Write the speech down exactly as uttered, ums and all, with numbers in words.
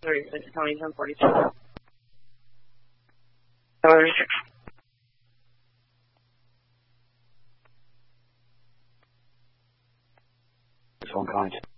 thirty-six, County ten forty-two. Seven six. One kind.